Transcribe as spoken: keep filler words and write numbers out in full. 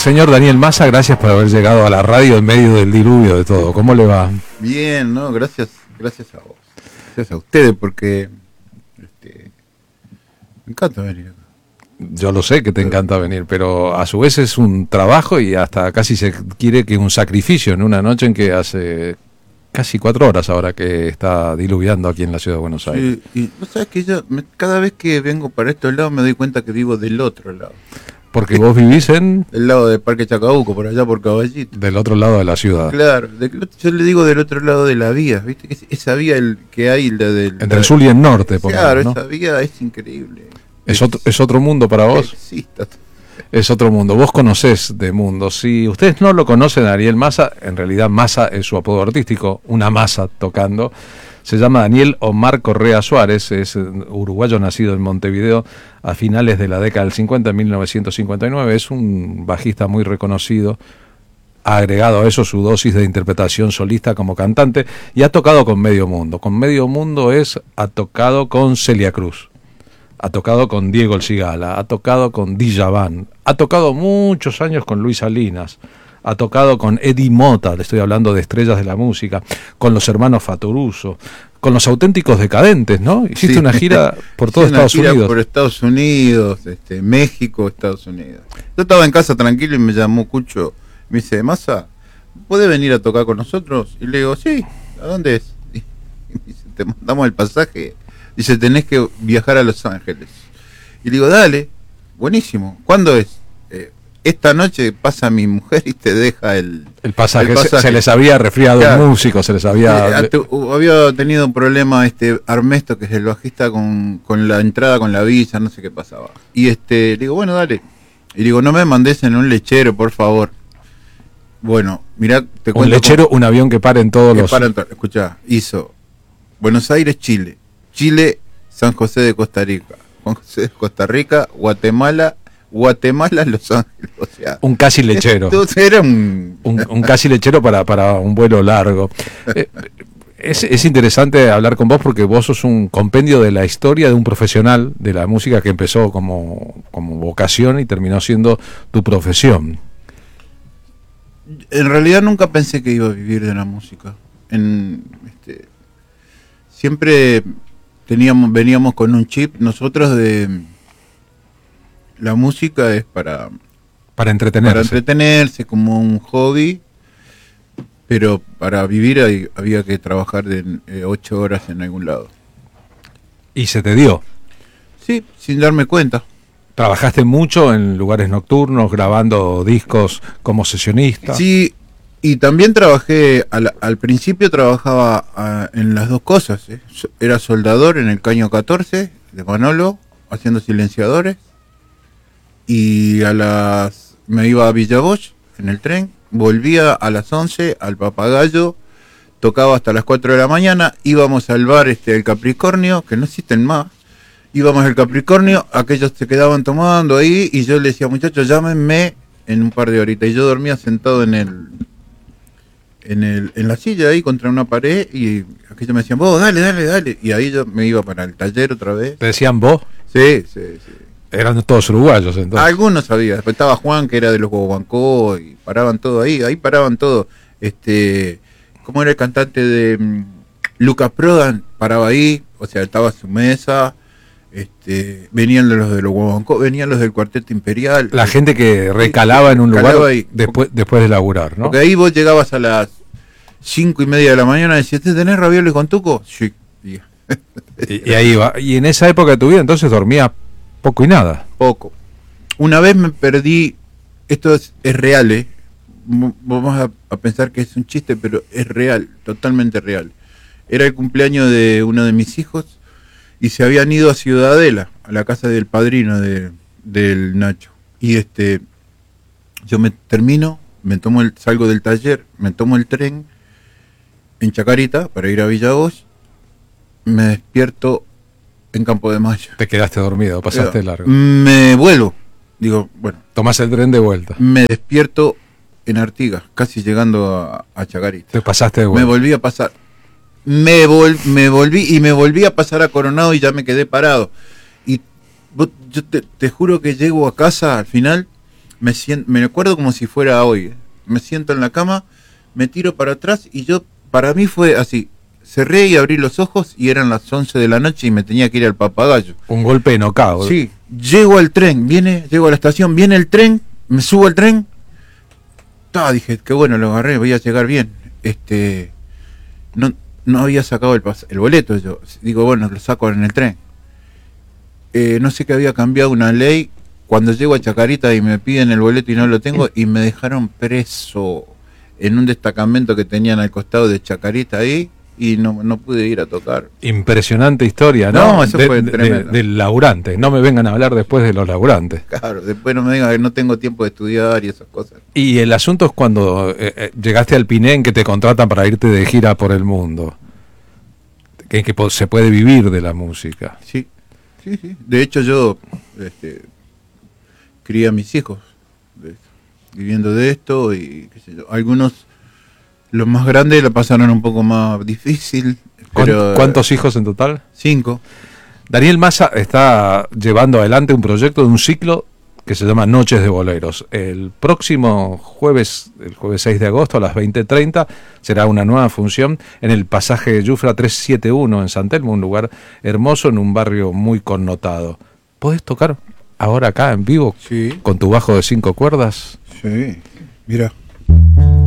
Señor Daniel Massa, gracias por haber llegado a la radio en medio del diluvio de todo. ¿Cómo le va? Bien, no, gracias, gracias a vos. Gracias a ustedes porque este, me encanta venir acá. Yo lo sé que te encanta venir, pero a su vez es un trabajo y hasta casi se quiere que un sacrificio en una noche en que hace casi cuatro horas ahora que está diluviando aquí en la ciudad de Buenos Aires. Sí, y vos sabés que yo me, cada vez que vengo para estos lados me doy cuenta que vivo del otro lado. Porque vos vivís en... Del lado del Parque Chacabuco, por allá por Caballito. Del otro lado de la ciudad. Claro, de, yo le digo del otro lado de la vía, ¿viste? Esa vía el que hay, la del... Entre el sur y el norte, por Claro, ejemplo, ¿no? Esa vía es increíble. ¿Es otro, ¿Es otro mundo para vos? Sí, está... Es otro mundo. Vos conocés de mundo. Si ustedes no lo conocen, Daniel Massa, en realidad Massa es su apodo artístico, una masa tocando. Se llama Daniel Omar Correa Suárez, es uruguayo nacido en Montevideo a finales de la década del cincuenta, en mil novecientos cincuenta y nueve. Es un bajista muy reconocido. Ha agregado a eso su dosis de interpretación solista como cantante y ha tocado con medio mundo. Con medio mundo es, ha tocado con Celia Cruz, ha tocado con Diego El Cigala, ha tocado con Djavan, ha tocado muchos años con Luis Salinas, ha tocado con Eddie Mota, le estoy hablando de estrellas de la música, con los hermanos Fatoruso, con los Auténticos Decadentes, ¿no? Hiciste sí. una gira por todo sí, Estados una gira Unidos. Por Estados Unidos, este, México, Estados Unidos. Yo estaba en casa tranquilo y me llamó Cucho, me dice, Massa, ¿puedes venir a tocar con nosotros? Y le digo, sí, ¿a dónde es? Y me dice, te mandamos el pasaje. Dice, tenés que viajar a Los Ángeles. Y le digo, dale, buenísimo. ¿Cuándo es? Eh, esta noche pasa mi mujer y te deja el, el, pasaje. el pasaje. Se, se les había resfriado claro. el músico, se les había... Eh, había tenido un problema este Armesto, que es el bajista, con, con la entrada, con la visa, no sé qué pasaba. Y este le digo, bueno, dale. Y le digo, no me mandes en un lechero, por favor. Bueno, mirá, te cuento. Un lechero, cómo, un avión que para en todos que los... Para en to- escuchá, hizo Buenos Aires, Chile. Chile, San José de Costa Rica, San José de Costa Rica, Guatemala, Guatemala, Los Ángeles, o sea, un casi lechero. Era un... un, un casi lechero para, para un vuelo largo. Eh, es, es interesante hablar con vos porque vos sos un compendio de la historia de un profesional de la música que empezó como, como vocación y terminó siendo tu profesión. En realidad nunca pensé que iba a vivir de la música. En, este, siempre teníamos, veníamos con un chip nosotros de la música es para para entretenerse, para entretenerse como un hobby, pero para vivir hay, había que trabajar de eh, ocho horas en algún lado. ¿Y se te dio? Sí, sin darme cuenta. ¿Trabajaste mucho en lugares nocturnos, grabando discos como sesionista? Sí, y también trabajé, al, al principio trabajaba a, en las dos cosas. ¿eh? Era soldador en el Caño catorce de Manolo, haciendo silenciadores. Y a las me iba a Villa Bosch en el tren, volvía a las once al Papagayo, tocaba hasta las cuatro de la mañana, íbamos al bar este el Capricornio, que no existen más. Íbamos al Capricornio, aquellos se quedaban tomando ahí y yo le decía, muchachos, llámenme en un par de horitas. Y yo dormía sentado en el en el en la silla ahí contra una pared y aquellos me decían, vos, dale, dale, dale. Y ahí yo me iba para el taller otra vez. ¿Te decían vos? Sí, sí, sí. Eran todos uruguayos entonces. Algunos sabía. Después estaba Juan, que era de los Guaguancó, y paraban todo ahí, ahí paraban todo. Este, ¿cómo era el cantante de um, Lucas Prodan? Paraba ahí, o sea, estaba a su mesa. Este, venían los de los Guaguancó, venían los del Cuarteto Imperial. La gente que recalaba sí, en un lugar ahí, después, después de laburar, ¿no? Porque ahí vos llegabas a las cinco y media de la mañana y decías, ¿tenés ravioles con tuco? Sí. Y, y ahí va. Y en esa época de tu vida entonces dormía poco y nada. Poco. Una vez me perdí, esto es, es real, ¿eh? Vamos a, a pensar que es un chiste, pero es real, totalmente real. Era el cumpleaños de uno de mis hijos y se habían ido a Ciudadela, a la casa del padrino de, del Nacho. Y este, yo me termino, me tomo el, salgo del taller, me tomo el tren en Chacarita para ir a Villa Bosch, me despierto en Campo de Mayo. Te quedaste dormido, pasaste Pero, largo. Me vuelvo, digo, bueno. Tomás el tren de vuelta. Me despierto en Artigas, casi llegando a, a Chacarita. Te pasaste de vuelta. Me volví a pasar. Me, vol, me volví y me volví a pasar a Coronado y ya me quedé parado. Y yo te, te juro que llego a casa al final me siento, me acuerdo como si fuera hoy. Me siento en la cama, me tiro para atrás y yo, para mí fue así. Cerré y abrí los ojos y eran las once de la noche y me tenía que ir al Papagayo. Un golpe de knockout. Sí, llego al tren, viene, llego a la estación, viene el tren, me subo al tren. Ta, dije, qué bueno, lo agarré, voy a llegar bien. Este, no, no había sacado el, pas el boleto yo. Digo, bueno, lo saco en el tren. Eh, no sé que había cambiado una ley. Cuando llego a Chacarita y me piden el boleto y no lo tengo, y me dejaron preso en un destacamento que tenían al costado de Chacarita ahí. Y no, no pude ir a tocar. Impresionante historia, ¿no? No, eso de, fue de, tremendo. de, del laburante. No me vengan a hablar después de los laburantes. Claro, después no me digan que no tengo tiempo de estudiar y esas cosas. Y el asunto es cuando eh, eh, llegaste al Pinén, que te contratan para irte de gira por el mundo. Que, que se puede vivir de la música. Sí, sí, sí. De hecho yo este, crié a mis hijos de, viviendo de esto y qué sé yo. Algunos... Los más grandes la pasaron un poco más difícil. Pero, ¿Cuántos hijos en total? Cinco. Daniel Massa está llevando adelante un proyecto de un ciclo que se llama Noches de Boleros. El próximo jueves, el jueves seis de agosto a las veinte treinta, será una nueva función en el pasaje Yufra trescientos setenta y uno en San Telmo, un lugar hermoso en un barrio muy connotado. ¿Podés tocar ahora acá en vivo? Sí. ¿Con tu bajo de cinco cuerdas? Sí, mira.